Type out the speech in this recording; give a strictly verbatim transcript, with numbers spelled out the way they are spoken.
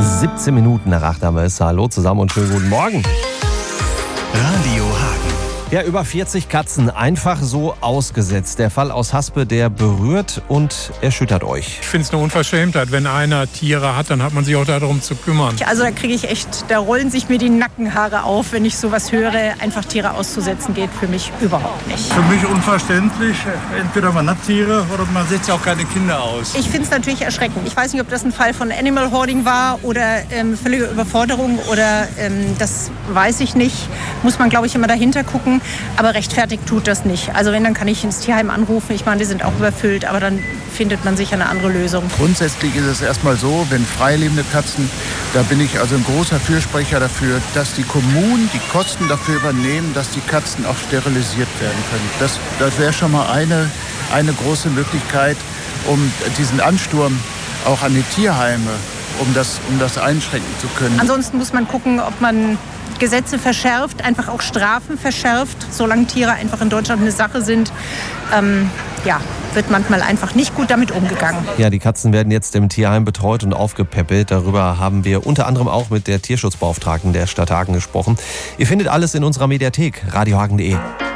siebzehn Minuten nach acht haben wir es. Hallo zusammen und schönen guten Morgen. Radio Hagen. Ja, über vierzig Katzen einfach so ausgesetzt. Der Fall aus Haspe, der berührt und erschüttert euch. Ich finde es eine Unverschämtheit. Wenn einer Tiere hat, dann hat man sich auch darum zu kümmern. Also da kriege ich echt, da rollen sich mir die Nackenhaare auf, wenn ich sowas höre. Einfach Tiere auszusetzen geht für mich überhaupt nicht. Für mich unverständlich. Entweder man hat Tiere oder man setzt ja auch keine Kinder aus. Ich finde es natürlich erschreckend. Ich weiß nicht, ob das ein Fall von Animal Hoarding war oder ähm, völlige Überforderung oder ähm, das weiß ich nicht. Muss man, glaube ich, immer dahinter gucken. Aber rechtfertigt tut das nicht. Also wenn, dann kann ich ins Tierheim anrufen. Ich meine, die sind auch überfüllt, aber dann findet man sicher eine andere Lösung. Grundsätzlich ist es erstmal so, wenn freilebende Katzen, da bin ich also ein großer Fürsprecher dafür, dass die Kommunen die Kosten dafür übernehmen, dass die Katzen auch sterilisiert werden können. Das, das wäre schon mal eine, eine große Möglichkeit, um diesen Ansturm auch an die Tierheime, um das, um das einschränken zu können. Ansonsten muss man gucken, ob man Gesetze verschärft, einfach auch Strafen verschärft, solange Tiere einfach in Deutschland eine Sache sind. Ähm, ja, wird manchmal einfach nicht gut damit umgegangen. Ja, die Katzen werden jetzt im Tierheim betreut und aufgepäppelt. Darüber haben wir unter anderem auch mit der Tierschutzbeauftragten der Stadt Hagen gesprochen. Ihr findet alles in unserer Mediathek, radiohagen punkt de.